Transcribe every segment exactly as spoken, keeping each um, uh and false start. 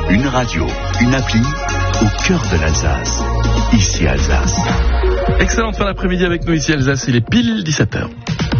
Une radio, une appli, au cœur de l'Alsace. Ici Alsace. Excellente fin d'après-midi avec nous ici Alsace, il est pile dix-sept heures.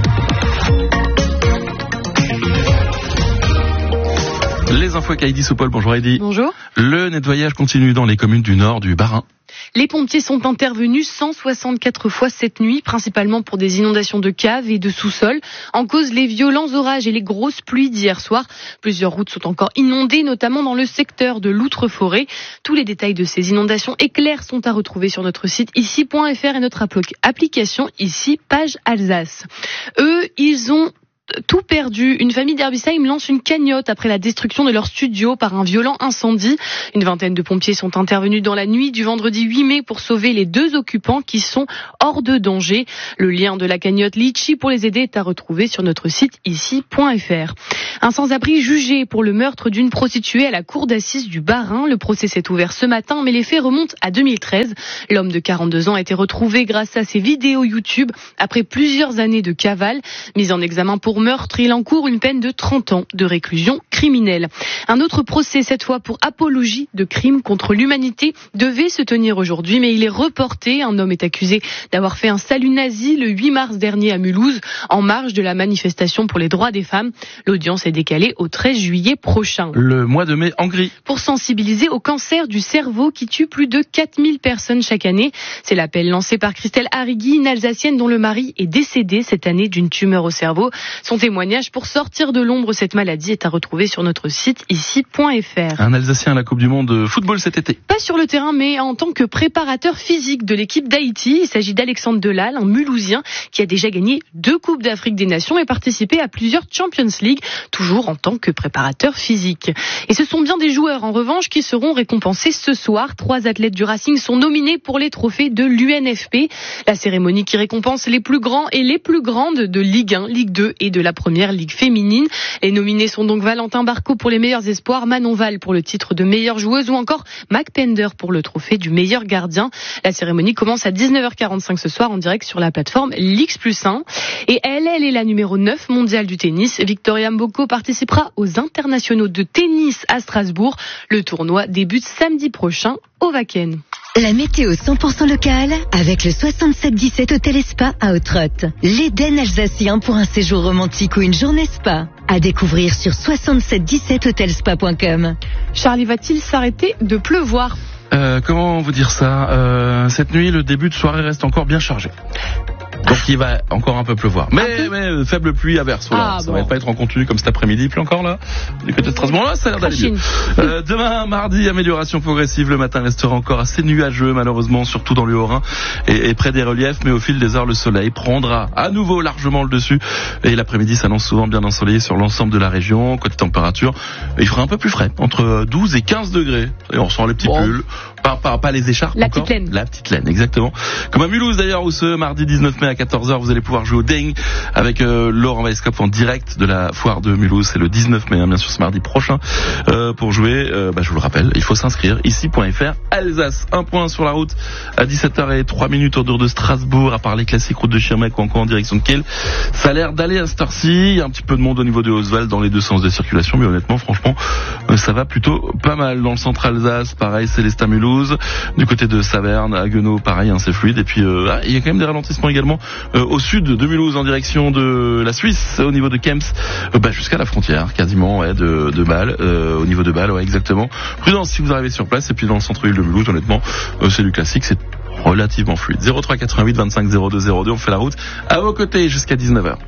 Les infos avec Heidi Soupol. Bonjour Heidi. Bonjour. Le nettoyage continue dans les communes du nord du Bas-Rhin. Les pompiers sont intervenus cent soixante-quatre fois cette nuit, principalement pour des inondations de caves et de sous-sol. En cause, les violents orages et les grosses pluies d'hier soir. Plusieurs routes sont encore inondées, notamment dans le secteur de l'Outre-Forêt. Tous les détails de ces inondations éclairs sont à retrouver sur notre site ici point f r et notre application ici, page Alsace. Eux, ils ont tout perdu. Une famille d'Herbisheim lance une cagnotte après la destruction de leur studio par un violent incendie. Une vingtaine de pompiers sont intervenus dans la nuit du vendredi huit mai pour sauver les deux occupants qui sont hors de danger. Le lien de la cagnotte Litchi pour les aider est à retrouver sur notre site ici point f r. Un sans-abri jugé pour le meurtre d'une prostituée à la cour d'assises du Bas-Rhin. Le procès s'est ouvert ce matin, mais les faits remontent à deux mille treize. L'homme de quarante-deux ans a été retrouvé grâce à ses vidéos YouTube après plusieurs années de cavale. Mis en examen pour meurtre, il encourt une peine de trente ans de réclusion criminelle. Un autre procès, cette fois pour apologie de crimes contre l'humanité, devait se tenir aujourd'hui, mais il est reporté. Un homme est accusé d'avoir fait un salut nazi le huit mars dernier à Mulhouse, en marge de la manifestation pour les droits des femmes. L'audience est décalée au treize juillet prochain. Le mois de mai en gris. Pour sensibiliser au cancer du cerveau qui tue plus de quatre mille personnes chaque année. C'est l'appel lancé par Christelle Harrigui, une Alsacienne dont le mari est décédé cette année d'une tumeur au cerveau. Son témoignage pour sortir de l'ombre cette maladie est à retrouver sur notre site ici point f r. Un Alsacien à la Coupe du Monde de football cet été. Pas sur le terrain, mais en tant que préparateur physique de l'équipe d'Haïti. Il s'agit d'Alexandre Delal, un Mulhousien qui a déjà gagné deux Coupes d'Afrique des Nations et participé à plusieurs Champions League, toujours en tant que préparateur physique. Et ce sont bien des joueurs, en revanche, qui seront récompensés ce soir. Trois athlètes du Racing sont nominés pour les trophées de l'U N F P. La cérémonie qui récompense les plus grands et les plus grandes de Ligue un, Ligue deux et de la Première Ligue féminine. Les nominés sont donc Valentin Barco pour les meilleurs espoirs, Manon Val pour le titre de meilleure joueuse ou encore Mac Pender pour le trophée du meilleur gardien. La cérémonie commence à dix-neuf heures quarante-cinq ce soir en direct sur la plateforme l'X plus un. Et elle, elle est la numéro neuf mondiale du tennis. Victoria Mboko participera aux internationaux de tennis à Strasbourg. Le tournoi débute samedi prochain au Wacken. La météo cent pour cent locale avec le soixante-sept dix-sept Hôtel et Spa à Autrotte. L'Éden alsacien pour un séjour romantique ou une journée spa. À découvrir sur soixante-sept dix-sept hôtel spa point com. Charlie, va-t-il s'arrêter de pleuvoir ? Euh, comment vous dire ça euh, Cette nuit, le début de soirée reste encore bien chargé. Donc il va encore un peu pleuvoir. Mais, mais faible pluie averse. Voilà. Ah, ça bon. va pas être en continu comme cet après-midi. Puis encore là, du côté de Strasbourg, là, ça a l'air d'aller mieux. Euh, demain, mardi, amélioration progressive. Le matin restera encore assez nuageux, malheureusement, surtout dans le Haut-Rhin et, et près des reliefs. Mais au fil des heures, le soleil prendra à nouveau largement le dessus. Et l'après-midi s'annonce souvent bien ensoleillé sur l'ensemble de la région. Côté température, il fera un peu plus frais, entre douze et quinze degrés. Et on ressent les petits bon. pulls. Pas, pas, pas les écharpes La encore. petite laine. La petite laine, exactement. Comme à Mulhouse d'ailleurs, où ce mardi dix-neuf mai à quatorze heures, vous allez pouvoir jouer au Ding avec euh, Laurent Weisskopf en direct de la foire de Mulhouse. C'est le dix-neuf mai, hein, bien sûr, ce mardi prochain. Euh, pour jouer, euh, bah, je vous le rappelle, il faut s'inscrire ici point f r. Alsace, un point sur la route à dix-sept heures zéro trois minutes au dehors de Strasbourg, à part les classiques routes de Schirmeck ou encore en direction de Kiel. Ça a l'air d'aller à cette heure-ci. Il y a un petit peu de monde au niveau de Oswald dans les deux sens de circulation, mais honnêtement, franchement, euh, ça va plutôt pas mal. Dans le centre Alsace, pareil, Célestin Mulhouse. Du côté de Saverne, à Haguenau, pareil, hein, c'est fluide. Et puis, euh, ah, il y a quand même des ralentissements également euh, au sud de Mulhouse, en direction de la Suisse, au niveau de Kems, euh, bah, jusqu'à la frontière, quasiment, ouais, de, de Bâle, euh, au niveau de Bâle, ouais, exactement. Prudence si vous arrivez sur place. Et puis dans le centre-ville de Mulhouse, honnêtement, euh, c'est du classique, c'est relativement fluide. zéro trois quatre-vingt-huit vingt-cinq zéro deux zéro deux, on fait la route à vos côtés jusqu'à dix-neuf heures.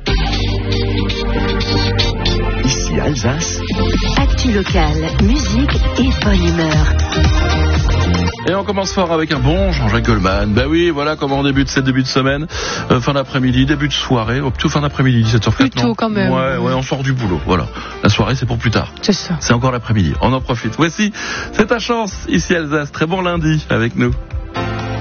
Ici Alsace. Actu locale, musique et bonne humeur. Et on commence fort avec un bon Jean-Jacques Goldman. Ben oui, voilà comment on débute cette début de semaine, euh, fin d'après-midi, début de soirée, oh, plutôt fin d'après-midi, dix-sept heures quatre. Plutôt non quand même. Ouais, ouais, on sort du boulot, voilà. La soirée, c'est pour plus tard. C'est ça. C'est encore l'après-midi, on en profite. Voici, c'est ta chance, ici Alsace. Très bon lundi avec nous.